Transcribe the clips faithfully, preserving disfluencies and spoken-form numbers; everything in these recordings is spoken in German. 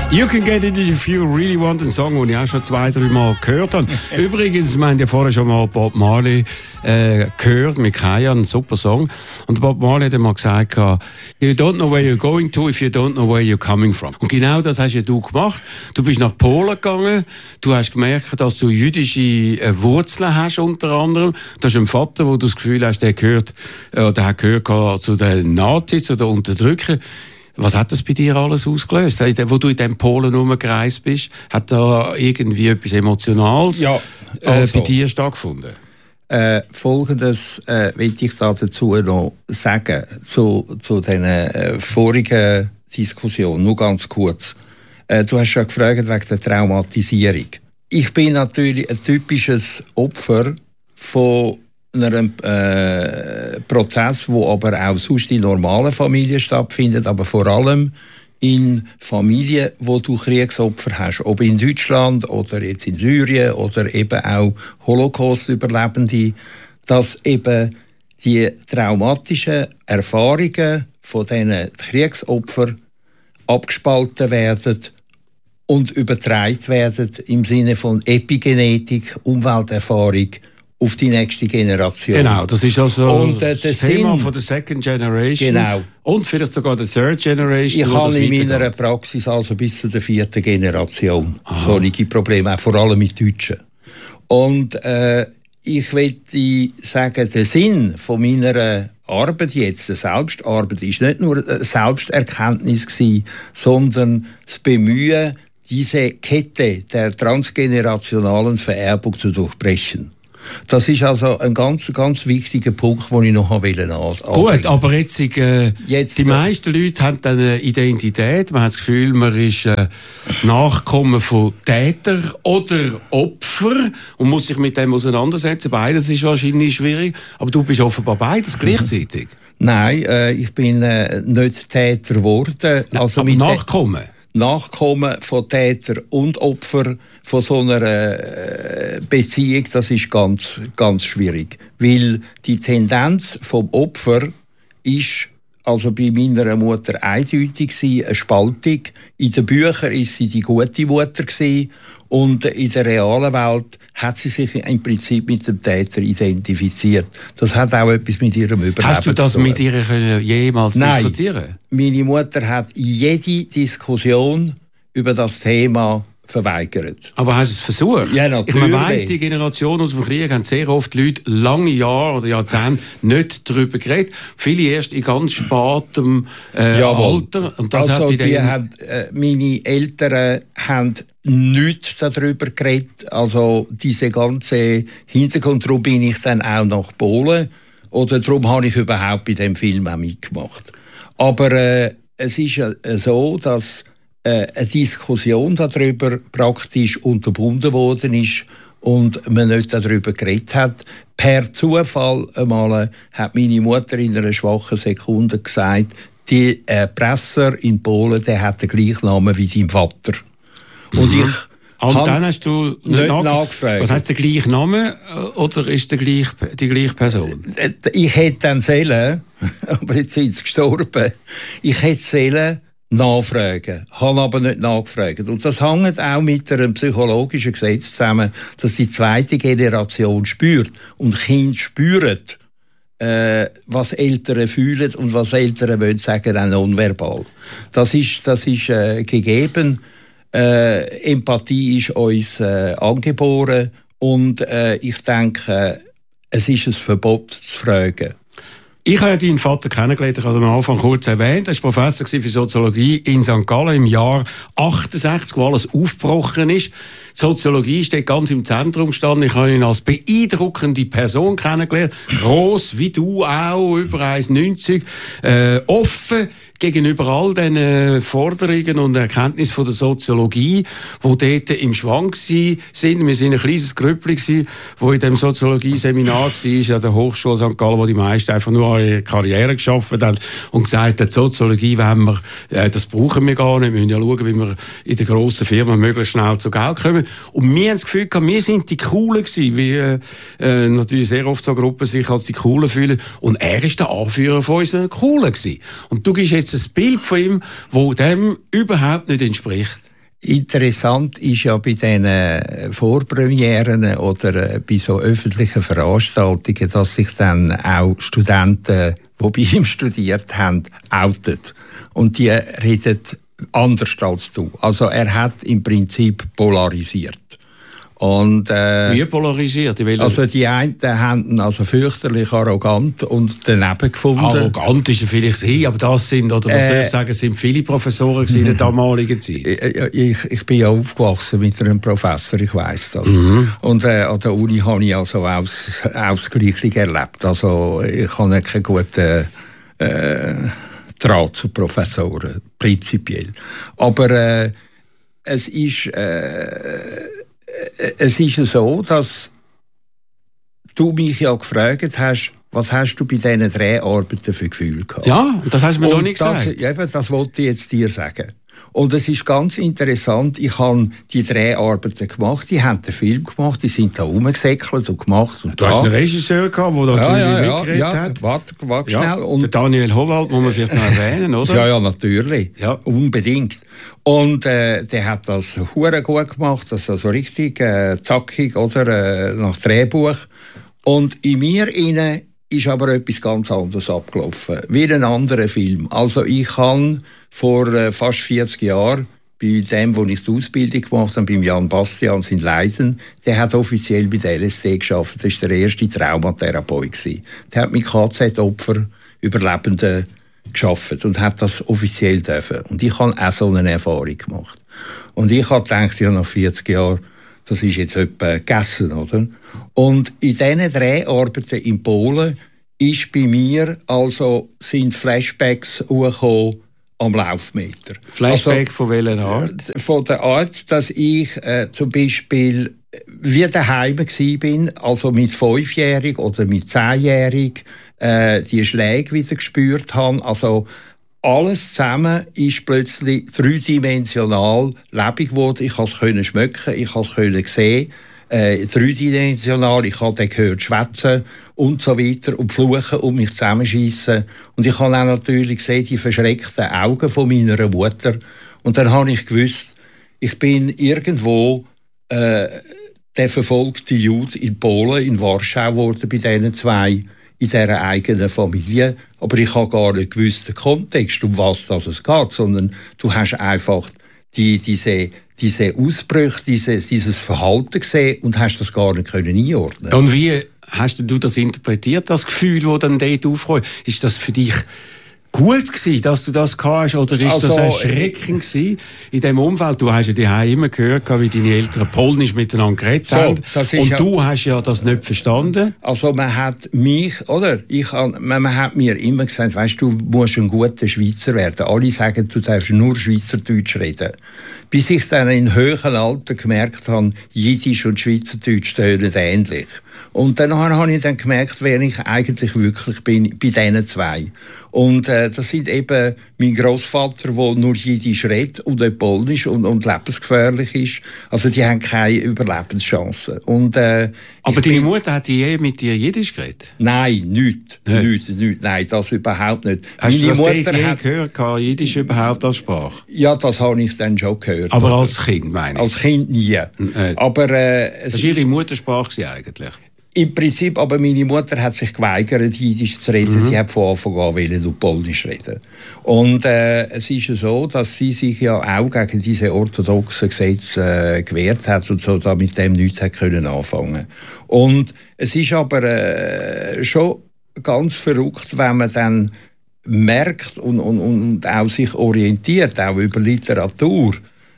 You Can Get It If You Really Want, ein Song, den ich auch schon zwei, drei Mal gehört habe. Übrigens, wir haben ja vorher schon mal Bob Marley äh, gehört, mit Kaya, ein super Song. Und Bob Marley hat mal gesagt, you don't know where you're going to if you don't know where you're coming from. Und genau das hast ja du gemacht. Du bist nach Polen gegangen, du hast gemerkt, dass du jüdische äh, Wurzeln hast, unter anderem. Du hast einen Vater, wo du das Gefühl hast, der gehört, äh, der hat gehört zu den Nazis, zu den Unterdrückern. Was hat das bei dir alles ausgelöst? Wo du in dem Polen rumgereist bist, hat da irgendwie etwas Emotionales ja, äh, also, bei dir stattgefunden? Äh, Folgendes äh, will ich da dazu noch sagen, zu, zu den äh, vorigen Diskussionen, nur ganz kurz. Äh, du hast ja gefragt wegen der Traumatisierung. Ich bin natürlich ein typisches Opfer von einem äh, Prozess, wo aber auch sonst in normalen Familien stattfindet, aber vor allem in Familien, wo du Kriegsopfer hast, ob in Deutschland oder jetzt in Syrien oder eben auch Holocaust-Überlebende, dass eben die traumatischen Erfahrungen von diesen Kriegsopfern abgespalten werden und übertragen werden im Sinne von Epigenetik, Umwelterfahrung, auf die nächste Generation. Genau, das ist also und, äh, das Sinn, Thema von der Second Generation. Genau. Und vielleicht sogar der Third Generation. Ich habe in meiner Praxis also bis zu der vierten Generation Aha. solche Probleme, auch vor allem mit Deutschen. Und äh, ich möchte sagen, der Sinn von meiner Arbeit jetzt, der Selbstarbeit, ist nicht nur eine Selbsterkenntnis gewesen, sondern das Bemühen, diese Kette der transgenerationalen Vererbung zu durchbrechen. Das ist also ein ganz, ganz wichtiger Punkt, den ich noch anbringen wollte. Gut, aber jetzt, äh, jetzt die meisten Leute haben eine Identität. Man hat das Gefühl, man ist äh, Nachkommen von Täter oder Opfer und muss sich mit dem auseinandersetzen. Beides ist wahrscheinlich schwierig, aber du bist offenbar beides gleichzeitig. Nein, äh, ich bin äh, nicht Täter geworden. Also aber Nachkommen? Nachkommen von Täter und Opfer von so einer äh, Beziehung, das ist ganz, ganz schwierig. Weil die Tendenz vom Opfer ist also bei meiner Mutter eindeutig gewesen, eine Spaltung. In den Büchern ist sie die gute Mutter gewesen, und in der realen Welt hat sie sich im Prinzip mit dem Täter identifiziert. Das hat auch etwas mit ihrem Überleben zu tun. Hast du das mit ihr jemals Nein, diskutieren? Meine Mutter hat jede Diskussion über das Thema verweigert. Aber hast du es versucht? Ja, natürlich. Ich meine, weiss, die Generation aus dem Krieg haben sehr oft Leute lange Jahre oder Jahrzehnte nicht darüber geredet. Viele erst in ganz spätem äh, Alter. Und das also hat die haben, äh, meine Eltern haben nichts darüber geredet. Also diese ganze Hintergrund, darum bin ich dann auch nach Polen. Oder darum habe ich überhaupt bei dem Film auch mitgemacht. Aber äh, es ist ja so, dass eine Diskussion darüber praktisch unterbunden worden ist und man nicht darüber geredet hat. Per Zufall einmal hat meine Mutter in einer schwachen Sekunde gesagt, der Erpresser in Polen, der hat den gleichen Namen wie dein Vater. Mhm. Und ich Und dann hast du nicht, nicht nachgefragt. nachgefragt. Was heisst der gleiche Name oder ist der gleich, die gleiche Person? Ich hätte dann sollen, aber jetzt sind sie gestorben, ich hätte sollen nachfragen, habe aber nicht nachgefragt. Und das hängt auch mit einem psychologischen Gesetz zusammen, dass die zweite Generation spürt und Kinder spüren, äh, was Eltern fühlen und was Eltern wollen sagen, auch nonverbal. Das ist, das ist äh, gegeben. Äh, Empathie ist uns äh, angeboren und äh, ich denke, es ist ein Verbot zu fragen. Ich habe deinen Vater kennengelernt, ich habe ihn am Anfang kurz erwähnt. Er war Professor für Soziologie in Sankt Gallen im Jahr achtundsechzig, wo alles aufgebrochen ist. Die Soziologie steht ganz im Zentrum gestanden. Ich habe ihn als beeindruckende Person kennengelernt. Gross, wie du auch, über eins neunzig, äh, offen gegenüber all diesen Forderungen und Erkenntnissen von der Soziologie, die dort im Schwang waren. Wir waren ein kleines Grüppli, das in diesem Soziologie-Seminar war, an der Hochschule Sankt Gallen, wo die meisten einfach nur ihre Karriere geschaffen haben und gesagt haben, die Soziologie wollen wir, äh, das brauchen wir gar nicht, wir müssen ja schauen, wie wir in den grossen Firmen möglichst schnell zu Geld kommen. Und wir haben das Gefühl gehabt, wir sind die Coolen gewesen, wie äh, natürlich sehr oft so Gruppen sich als die Coolen fühlen. Und er war der Anführer von unseren Coolen gewesen. Und du gibst jetzt ein Bild von ihm, das dem überhaupt nicht entspricht. interessant ist ja bei diesen Vorpremieren oder bei so öffentlichen Veranstaltungen, dass sich dann auch Studenten, die bei ihm studiert haben, outen. Und die reden anders als du. Also er hat im Prinzip polarisiert. Und, äh, Wie polarisiert? Also die einen haben ihn also fürchterlich arrogant und daneben gefunden. Arrogant ist er vielleicht sein, aber das sind, oder was äh, soll ich sagen, sind viele Professoren in der damaligen Zeit. Ich, ich bin ja aufgewachsen mit einem Professor, ich weiss das. Mhm. Und äh, an der Uni habe ich also auch das, auch das Gleiche erlebt. Also ich habe keinen guten äh, Draht zu Professoren, prinzipiell. Aber äh, es ist... Äh, Es ist so, dass du mich ja gefragt hast, was hast du bei diesen Dreharbeiten für Gefühle gehabt? Ja, das hast du mir und noch nicht das, gesagt. Eben, das wollte ich jetzt dir sagen. Und es ist ganz interessant, ich habe die Dreharbeiten gemacht, die haben den Film gemacht, die sind da rumgesäckelt und gemacht. Und du da. hast einen Regisseur gehabt, der ja, natürlich ja, mitgeredet ja, hat. Warte, warte ja, schnell. Und der Daniel Howald muss man vielleicht noch erwähnen, oder? Ja, ja, natürlich. Ja. Unbedingt. Und äh, der hat das hure gut gemacht, das also richtig äh, zackig, oder, äh, nach Drehbuch. Und in mir inne ist aber etwas ganz anderes abgelaufen, wie in einem anderen Film. Also ich habe vor äh, fast vierzig Jahren bei dem, wo ich die Ausbildung gemacht habe, beim Jan Bastians in Leiden, der hat offiziell bei der L S D gearbeitet. Das war der erste Traumatherapeut. Der hat mit K Z-Opfer, Überlebenden gearbeitet und hat das offiziell dürfen. Und ich habe auch so eine Erfahrung gemacht. Und ich habe gedacht, ja, nach vierzig Jahren, das ist jetzt etwa gegessen, oder? Und in diesen Dreharbeiten in Polen ist bei mir also sind Flashbacks hochgekommen am Laufmeter. Flashback also, von welcher Art? Von der Art, dass ich äh, zum Beispiel wie daheim war, also mit fünfjährig oder mit zehnjährig, äh, die Schläge wieder gespürt habe. Also alles zusammen ist plötzlich dreidimensional lebendig geworden. Ich konnte es schmecken, ich konnte es sehen. Äh, dreidimensional, ich habe gehört schwätzen und so weiter und fluchen und mich zusammenschiessen. Und ich habe auch natürlich gesehen, die verschreckten Augen von meiner Mutter. Und dann habe ich gewusst, ich bin irgendwo äh, der verfolgte Jude in Polen, in Warschau geworden bei diesen zwei, in dieser eigenen Familie. Aber ich habe gar nicht gewusst den Kontext, um was das es geht, sondern du hast einfach die, diese, diese Ausbrüche, diese, dieses Verhalten gesehen und hast das gar nicht können einordnen. Und wie hast du das interpretiert, das Gefühl, das dann dort aufkommt? Ist das für dich gut gewesen, dass du das hast, oder ist also, das erschreckend gewesen in diesem Umfeld? Du hast ja daheim immer gehört, wie deine Eltern Polnisch miteinander geredet so, haben. Und ja, du hast ja das nicht verstanden. Also man hat mich, oder? Ich, man, man hat mir immer gesagt, weißt du, musst ein guter Schweizer werden. Alle sagen, du darfst nur Schweizerdeutsch reden. Bis ich dann in höheren Alter gemerkt habe, Jiddisch und Schweizerdeutsch tönen ähnlich. Und dann habe ich dann gemerkt, wer ich eigentlich wirklich bin bei diesen zwei. Und äh, das sind eben mein Großvater, der nur Jiddisch redet und nicht Polnisch und, und lebensgefährlich ist. Also die haben keine Überlebenschancen. Und, äh, aber deine bin... Mutter hat je mit dir Jiddisch geredet? Nein, nicht. Ja. Nicht, nicht. Nein, das überhaupt nicht. Hast Meine du das Mutter je hat... gehört, Jiddisch überhaupt als Sprache? Ja, das habe ich dann schon gehört. Aber als Kind, meine ich? Als Kind nie. Äh. Aber, äh, das war ihre Muttersprache eigentlich? Im Prinzip, aber meine Mutter hat sich geweigert, Jiddisch zu reden. Mhm. Sie hat von Anfang an wollen und Polnisch reden. Und äh, es ist ja so, dass sie sich ja auch gegen diese orthodoxen Gesetze äh, gewehrt hat und so da mit dem nichts hat können anfangen. Und es ist aber äh, schon ganz verrückt, wenn man dann merkt und, und, und auch sich orientiert, auch über Literatur.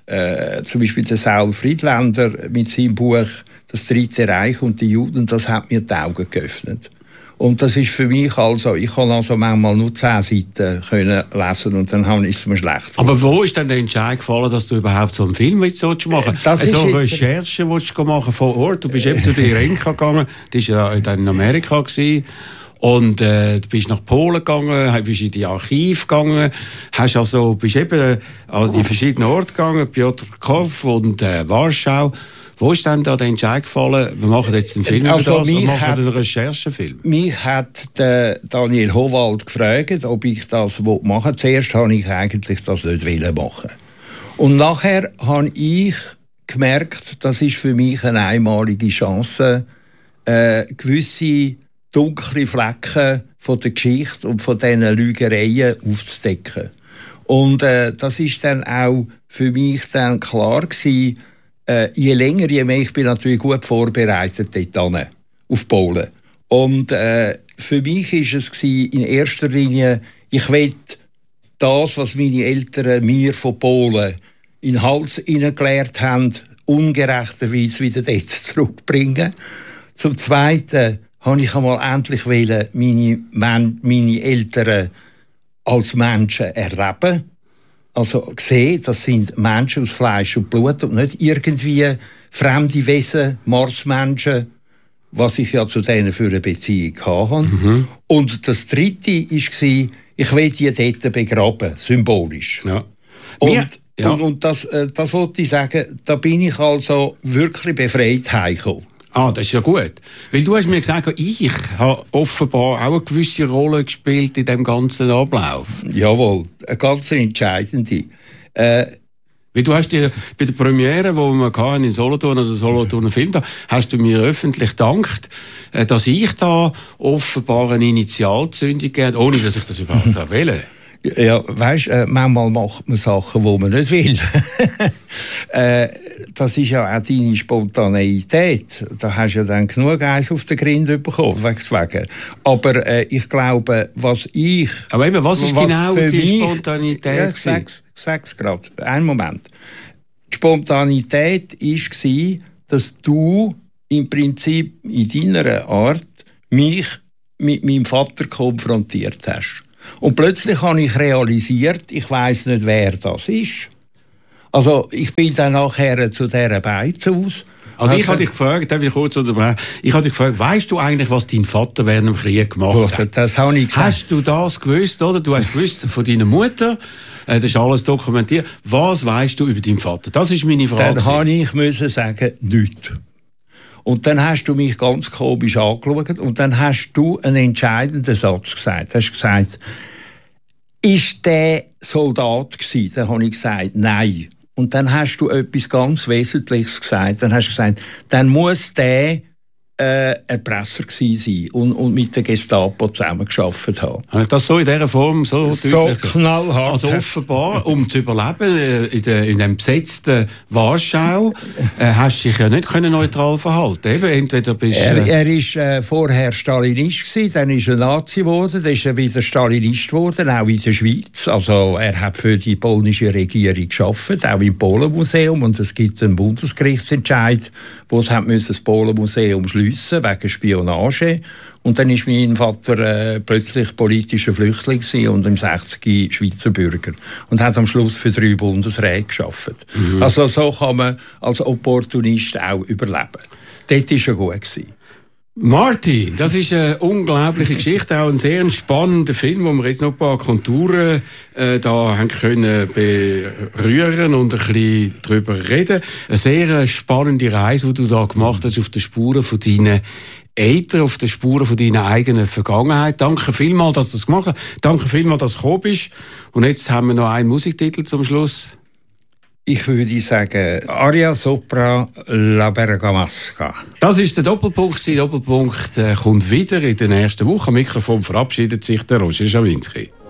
Äh, zum Beispiel der Saul Friedländer mit seinem Buch «Das Dritte Reich und die Juden», das hat mir die Augen geöffnet. Und das ist für mich also, ich kann also manchmal nur zehn Seiten können lesen und dann ist es mir schlecht. Aber wo ist denn der Entscheid gefallen, dass du überhaupt so einen Film willst machen willst? Das so eine Recherche willst du machen vor Ort? Du bist eben zu der Irenka gegangen, die war ja in Amerika gewesen. Und äh, du bist nach Polen gegangen, bist in die Archive gegangen, hast also, bist eben an die verschiedenen Orte gegangen, Piotrkow und äh, Warschau. Wo ist denn da der Entscheid gefallen, wir machen jetzt einen Film also über das und machen hat, einen Recherchefilm? Mich hat der Daniel Howald gefragt, ob ich das machen will. Zuerst wollte ich eigentlich das nicht machen. Und nachher habe ich gemerkt, das ist für mich eine einmalige Chance, äh, gewisse dunkle Flecken von der Geschichte und von diesen Lügereien aufzudecken. Und äh, das ist dann auch für mich dann klar gewesen, äh, je länger, je mehr, ich bin natürlich gut vorbereitet dort hin, auf Polen. Und äh, für mich war es gewesen, in erster Linie, ich will das, was meine Eltern mir von Polen in den Hals hineingelehrt haben, ungerechterweise wieder dort zurückbringen. Zum Zweiten wollte ich einmal endlich meine, meine Eltern als Menschen erleben. Also sehen, das sind Menschen aus Fleisch und Blut und nicht irgendwie fremde Wesen, Marsmenschen, was ich ja zu denen für eine Beziehung hatte. Mhm. Und das Dritte war, ich will die dort begraben, symbolisch. Ja. Und, ja. und, und das, das wollte ich sagen, da bin ich also wirklich befreit heimgekommen. Ah, das ist ja gut. Weil du hast mir gesagt, ich habe offenbar auch eine gewisse Rolle gespielt in diesem ganzen Ablauf. Jawohl, eine ganz entscheidende. Äh, Weil du hast dir bei der Premiere, die wir in Solothurn, also Solothurner Film, da hast du mir öffentlich gedankt, dass ich da offenbar eine Initialzündung gegeben habe, ohne dass ich das überhaupt wähle. Ja, weisst, äh, manchmal macht man Sachen, die man nicht will. äh, das ist ja auch deine Spontaneität. Da hast du ja dann genug Eis auf den Grind bekommen, wegen. Aber äh, ich glaube, was ich... Aber eben, was ist was genau die mich, Spontanität? Ja, ich sag's, ich sag's gerade. Einen Moment. Die Spontanität war, dass du im Prinzip in deiner Art mich mit meinem Vater konfrontiert hast. Und plötzlich habe ich realisiert, ich weiss nicht, wer das ist. Also ich bin dann nachher zu dieser Beizaus. Also ich habe dich gefragt, darf ich kurz unterbrechen? Ich habe dich gefragt, weißt du eigentlich, was dein Vater während dem Krieg gemacht hat? Das habe ich gesagt. Hast du das gewusst, oder? Du hast gewusst von deiner Mutter, äh, das ist alles dokumentiert. Was weißt du über deinen Vater? Das ist meine Frage. Dann habe ich müssen sagen, nichts. Und dann hast du mich ganz komisch angeschaut und dann hast du einen entscheidenden Satz gesagt. Du hast gesagt, ist der Soldat gewesen? Dann habe ich gesagt, nein. Und dann hast du etwas ganz Wesentliches gesagt. Dann hast du gesagt, dann muss der äh, ein Erpresser gewesen sein und, und mit der Gestapo zusammengearbeitet haben. Habe ich das so in dieser Form so So knallhart. Also offenbar, um zu überleben in, der, in dem besetzten Warschau, äh, hast du dich ja nicht können neutral verhalten. Eben, entweder bist, äh er er ist äh, vorher Stalinist gewesen, dann ist er Nazi geworden, dann ist er wieder Stalinist geworden, auch in der Schweiz. Also er hat für die polnische Regierung gearbeitet, auch im Polenmuseum. Und es gibt einen Bundesgerichtsentscheid, wo es hat müssen das Polenmuseum schliessen wegen Spionage. Und dann ist mein Vater äh, plötzlich politischer Flüchtling gewesen und im sechziger Schweizer Bürger. Und hat am Schluss für drei Bundesräte gearbeitet. Mhm. Also so kann man als Opportunist auch überleben. Dort war er gut gewesen. Martin, das ist eine unglaubliche Geschichte, auch ein sehr spannender Film, wo wir jetzt noch ein paar Konturen äh, da haben können berühren und ein bisschen darüber reden. Eine sehr spannende Reise, die du da gemacht hast auf den Spuren von deinen Eltern, auf den Spuren von deiner eigenen Vergangenheit. Danke vielmals, dass du das gemacht hast. Danke vielmals, dass du gekommen bist. Und jetzt haben wir noch einen Musiktitel zum Schluss. Ich würde sagen, Aria sopra la Bergamasca. Das ist der Doppelpunkt. Der Doppelpunkt äh, kommt wieder in der nächsten Woche. Am Mikrofon verabschiedet sich der Roger Schawinski.